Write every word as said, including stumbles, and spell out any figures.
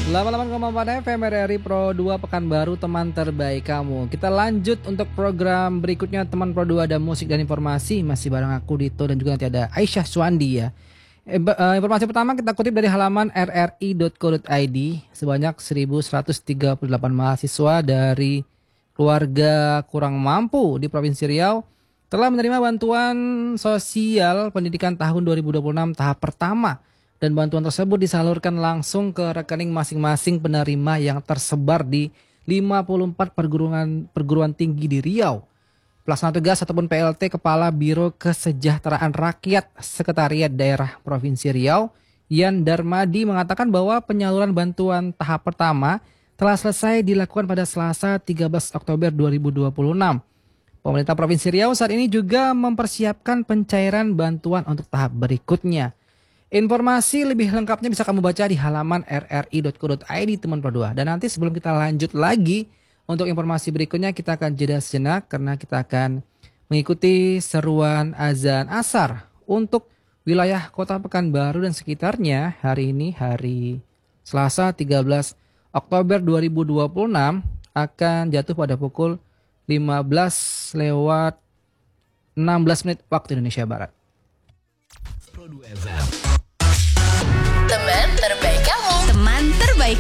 delapan puluh delapan koma empat F M R R I Pro dua Pekanbaru, teman terbaik kamu. Kita lanjut untuk program berikutnya, teman Pro dua, ada musik dan informasi. Masih bareng aku Dito dan juga nanti ada Aisyah Suandi ya. E, uh, informasi pertama kita kutip dari halaman r r i dot co dot i d. Sebanyak seribu seratus tiga puluh delapan mahasiswa dari keluarga kurang mampu di Provinsi Riau telah menerima bantuan sosial pendidikan tahun dua ribu dua puluh enam tahap pertama. Dan bantuan tersebut disalurkan langsung ke rekening masing-masing penerima yang tersebar di lima puluh empat perguruan perguruan tinggi di Riau. Pelaksana tugas ataupun P L T Kepala Biro Kesejahteraan Rakyat Sekretariat Daerah Provinsi Riau, Yan Darmadi, mengatakan bahwa penyaluran bantuan tahap pertama telah selesai dilakukan pada Selasa tiga belas Oktober dua ribu dua puluh enam. Pemerintah Provinsi Riau saat ini juga mempersiapkan pencairan bantuan untuk tahap berikutnya. Informasi lebih lengkapnya bisa kamu baca di halaman r r i dot co dot i d, teman Pro dua. Dan nanti sebelum kita lanjut lagi untuk informasi berikutnya, kita akan jeda sejenak karena kita akan mengikuti seruan azan asar untuk wilayah Kota Pekanbaru dan sekitarnya. Hari ini hari Selasa tiga belas Oktober dua ribu dua puluh enam akan jatuh pada pukul lima belas lewat enam belas menit waktu Indonesia Barat. Teman terbaik kamu. Teman terbaik